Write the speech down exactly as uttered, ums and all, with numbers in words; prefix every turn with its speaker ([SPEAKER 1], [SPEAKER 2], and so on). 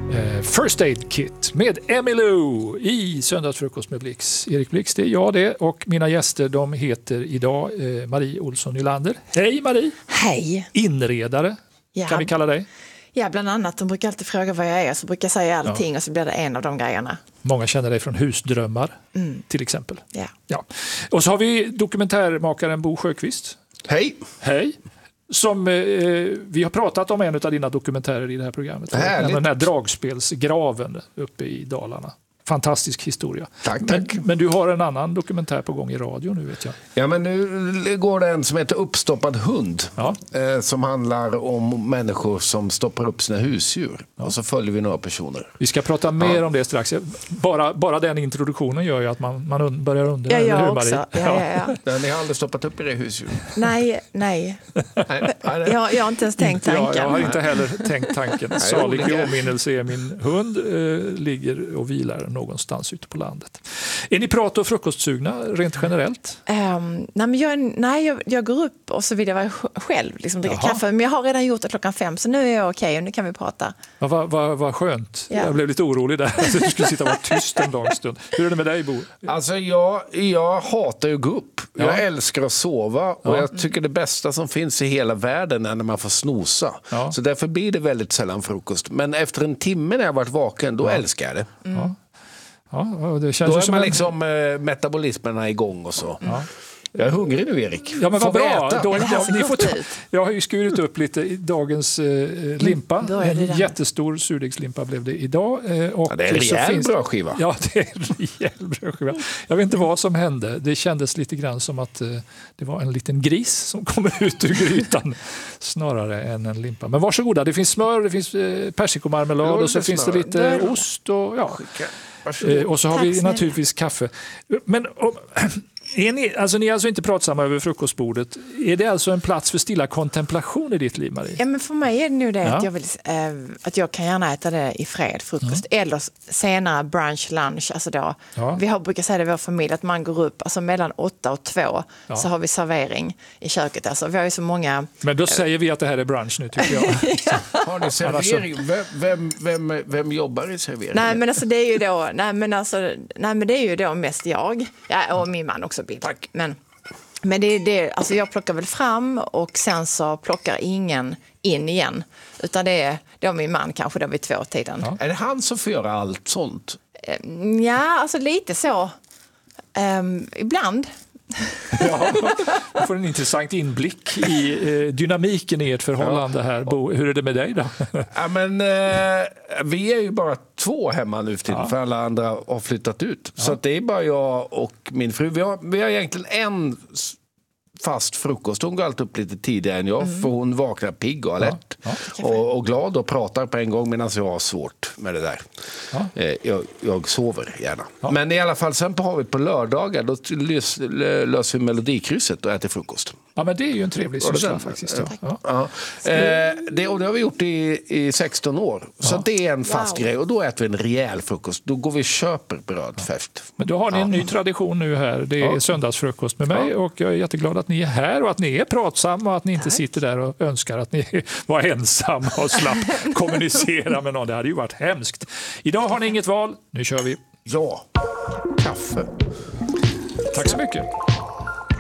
[SPEAKER 1] Eh, First Aid Kit med Emmylou i Söndagsfrukost med Blix. Erik Blix, det är jag det. Och mina gäster, de heter idag eh, Marie Olsson Nylander. Hej Marie!
[SPEAKER 2] Hej!
[SPEAKER 1] Inredare,
[SPEAKER 2] Ja.
[SPEAKER 1] kan vi kalla dig?
[SPEAKER 2] Ja, bland annat. De brukar alltid fråga vad jag är, så brukar jag säga allting ja. Och så blir det en av de grejerna.
[SPEAKER 1] Många känner dig från Husdrömmar,
[SPEAKER 2] mm.
[SPEAKER 1] till exempel.
[SPEAKER 2] Ja.
[SPEAKER 1] Ja. Och så har vi dokumentärmakaren Bo Sjöqvist.
[SPEAKER 3] Hej!
[SPEAKER 1] Hej! Som eh, vi har pratat om en av dina dokumentärer i det här programmet.
[SPEAKER 3] Härligt.
[SPEAKER 1] Den här dragspelsgraven uppe i Dalarna. Fantastisk historia.
[SPEAKER 3] Tack,
[SPEAKER 1] men,
[SPEAKER 3] tack.
[SPEAKER 1] men du har en annan dokumentär på gång i radio nu, vet jag.
[SPEAKER 3] Ja, men nu går det en som heter Uppstoppad hund.
[SPEAKER 1] Ja.
[SPEAKER 3] Eh, som handlar om människor som stoppar upp sina husdjur. Ja. Och så följer vi några personer.
[SPEAKER 1] Vi ska prata mer
[SPEAKER 3] ja.
[SPEAKER 1] om det strax. Bara, bara den introduktionen gör ju att man, man un, börjar undra.
[SPEAKER 2] Ja, jag
[SPEAKER 1] hur,
[SPEAKER 2] också.
[SPEAKER 1] Marie?
[SPEAKER 2] Ja, ja, ja.
[SPEAKER 3] Ni har aldrig stoppat upp era husdjur?
[SPEAKER 2] Nej, nej.
[SPEAKER 3] nej, nej.
[SPEAKER 2] Jag, jag har inte ens tänkt tanken.
[SPEAKER 1] Ja, jag har inte heller tänkt tanken. Salig
[SPEAKER 3] olika.
[SPEAKER 1] åminnelse är min hund. Eh, ligger och vilar någonstans ute på landet. Är ni prat- och frukostsugna rent generellt?
[SPEAKER 2] Um, nej, men jag, nej jag, jag går upp och så vill jag vara själv, liksom dricka
[SPEAKER 1] Jaha.
[SPEAKER 2] kaffe. Men jag har redan gjort det klockan fem, så nu är jag okej och nu kan vi prata.
[SPEAKER 1] Ja, vad, vad, vad skönt.
[SPEAKER 2] Ja.
[SPEAKER 1] Jag blev lite orolig där att du skulle sitta och vara tyst en lång stund. Hur är det med dig, Bo?
[SPEAKER 3] Alltså, jag, jag hatar ju att gå upp.
[SPEAKER 1] Ja.
[SPEAKER 3] Jag älskar att sova. Och
[SPEAKER 1] Ja.
[SPEAKER 3] jag tycker det bästa som finns i hela världen är när man får snosa.
[SPEAKER 1] Ja.
[SPEAKER 3] Så därför blir det väldigt sällan frukost. Men efter en timme när jag varit vaken, då
[SPEAKER 1] Ja.
[SPEAKER 3] älskar jag det.
[SPEAKER 2] Mm.
[SPEAKER 1] Ja. Ja, det känns
[SPEAKER 3] Då
[SPEAKER 1] ju
[SPEAKER 3] är
[SPEAKER 1] som
[SPEAKER 3] man
[SPEAKER 1] en...
[SPEAKER 3] liksom eh, metabolismerna igång och så.
[SPEAKER 1] Ja.
[SPEAKER 3] Jag är hungrig nu, Erik.
[SPEAKER 1] Ja, men vad
[SPEAKER 3] Får vi
[SPEAKER 1] bra.
[SPEAKER 3] äta?
[SPEAKER 1] Då,
[SPEAKER 2] Men det här
[SPEAKER 1] ja,
[SPEAKER 2] ser
[SPEAKER 1] ni får
[SPEAKER 2] gott
[SPEAKER 1] ta,
[SPEAKER 2] ut.
[SPEAKER 1] jag har ju skurit upp lite i dagens eh, limpa.
[SPEAKER 2] börjar det
[SPEAKER 1] En
[SPEAKER 2] där.
[SPEAKER 1] jättestor surdegslimpa blev det idag. Eh, och
[SPEAKER 3] Ja, det är en
[SPEAKER 1] så
[SPEAKER 3] rejäl
[SPEAKER 1] finns-
[SPEAKER 3] brödskiva.
[SPEAKER 1] Ja, det är en rejäl brödskiva. Jag vet inte vad som hände. Det kändes lite grann som att eh, det var en liten gris som kommer ut ur grytan snarare än en limpa. Men varsågoda, det finns smör, det finns eh, persikomarmelad
[SPEAKER 3] Ja,
[SPEAKER 1] och så
[SPEAKER 3] lite
[SPEAKER 1] finns det
[SPEAKER 3] smör.
[SPEAKER 1] lite
[SPEAKER 2] Där.
[SPEAKER 1] ost och ja.
[SPEAKER 3] Varsågod.
[SPEAKER 1] Eh, och så har
[SPEAKER 2] Tack
[SPEAKER 1] vi
[SPEAKER 2] snälla.
[SPEAKER 1] naturligtvis kaffe. Men om, är ni, alltså, ni är alltså inte pratsamma över frukostbordet. Är det alltså en plats för stilla kontemplation i ditt liv, Marie?
[SPEAKER 2] Ja, men för mig är det nog det
[SPEAKER 1] Ja.
[SPEAKER 2] att, jag vill, eh, att jag kan gärna äta det i fred, frukost. Eller senare brunch, lunch. Alltså då.
[SPEAKER 1] Ja.
[SPEAKER 2] Vi har, brukar säga det i vår familj att man går upp alltså mellan åtta och två
[SPEAKER 1] Ja.
[SPEAKER 2] så har vi servering i köket. Alltså, vi har ju så många...
[SPEAKER 1] Men då säger vi att det här är brunch nu, tycker jag.
[SPEAKER 3] Har ni servering? Vem, vem, vem, vem jobbar i servering?
[SPEAKER 2] Nej, men alltså det är ju då, nej, men alltså, nej, men det är ju då mest jag. Ja, och min man också, Bill.
[SPEAKER 3] Tack.
[SPEAKER 2] Men, men det är det, alltså jag plockar väl fram och sen så plockar ingen in igen. Utan det är då min man kanske då vid två-tiden.
[SPEAKER 1] Ja.
[SPEAKER 3] Är det han som får göra allt sånt?
[SPEAKER 2] Ja, alltså lite så. Um, ibland.
[SPEAKER 1] Ja, du får en intressant inblick i eh, dynamiken i ert förhållande här. Bo, hur är det med dig då?
[SPEAKER 3] Ja, men, eh, vi är ju bara två hemma nu för tiden,
[SPEAKER 1] Ja.
[SPEAKER 3] för alla andra har flyttat ut. Så att det är bara jag och min fru. Vi har, vi har egentligen en s- fast frukost. Hon går alltid upp lite tidigare än jag,
[SPEAKER 2] Mm.
[SPEAKER 3] för hon vaknar pigg och alert.
[SPEAKER 1] Ja.
[SPEAKER 3] Och, och glad och pratar på en gång, medan jag har svårt med det där.
[SPEAKER 1] Ja.
[SPEAKER 3] Eh, jag, jag sover gärna.
[SPEAKER 1] Ja.
[SPEAKER 3] Men i alla fall, sen har vi på lördagar, då lös, löser vi Melodikrysset och äter frukost.
[SPEAKER 1] Ja, men det är ju en trevlig
[SPEAKER 3] Var det
[SPEAKER 1] syssla
[SPEAKER 3] den?
[SPEAKER 1] faktiskt. Ja. Ja.
[SPEAKER 3] Ja. Eh, det, och det har vi gjort i, i sexton år. Så
[SPEAKER 1] Ja.
[SPEAKER 3] det är en fast
[SPEAKER 2] Wow.
[SPEAKER 3] grej. Och då äter vi en rejäl frukost. Då går vi och köper bröd färskt.
[SPEAKER 1] Men då har ni en ny tradition nu här. Det är
[SPEAKER 3] Ja.
[SPEAKER 1] söndagsfrukost med mig och jag är jätteglad att ni är här och att ni är pratsamma och att ni inte sitter där och önskar att ni var ensamma och slapp kommunicera med någon. Det hade ju varit hemskt. Idag har ni inget val. Nu kör vi.
[SPEAKER 3] Ja, kaffe.
[SPEAKER 1] Tack så mycket.